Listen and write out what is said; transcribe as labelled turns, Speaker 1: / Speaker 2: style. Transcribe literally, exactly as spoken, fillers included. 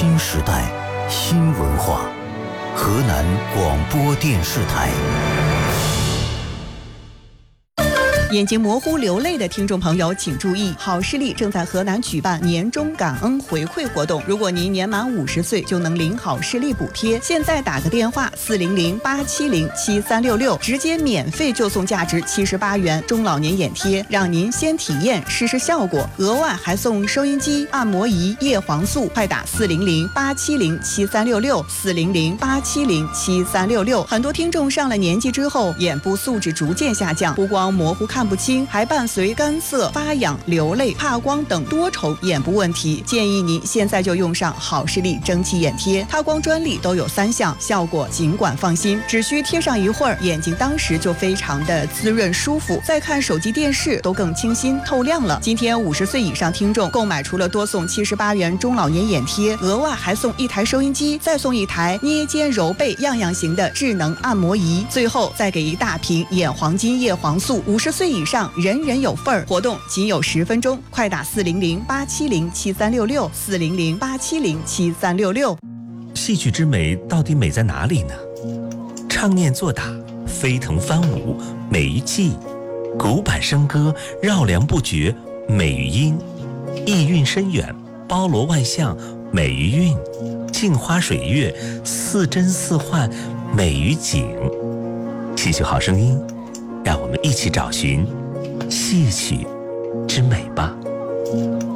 Speaker 1: 新时代新文化，河南广播电视台。
Speaker 2: 眼睛模糊流泪的听众朋友请注意，好视力正在河南举办年终感恩回馈活动，如果您年满五十岁就能领好视力补贴。现在打个电话四零零八七零七三六六，直接免费就送价值七十八元中老年眼贴，让您先体验试试效果，额外还送收音机、按摩仪、叶黄素。快打四零零八七零七三六六，四零零八七零七三六六。很多听众上了年纪之后，眼部素质逐渐下降，不光模糊看不清，还伴随干涩、发痒、流泪、怕光等多重眼部问题。建议您现在就用上好视力蒸汽眼贴，它光专利都有三项，效果尽管放心，只需贴上一会儿，眼睛当时就非常的滋润舒服，再看手机电视都更清新透亮了。今天五十岁以上听众购买除了多送七十八元中老年眼贴，额外还送一台收音机，再送一台捏肩揉背样样型的智能按摩仪，最后再给一大瓶眼黄金叶黄素。五十岁以上人人有份儿，活动仅有十分钟，快打四零零八七零七三六六，四零零八七零七三六六。
Speaker 3: 戏曲之美到底美在哪里呢？唱念做打，飞腾翻舞，美于技；古板笙歌，绕梁不绝，美于音；意蕴深远，包罗万象，美于韵；镜花水月，似真似幻，美于景。戏曲好声音，让我们一起找寻戏曲之美吧。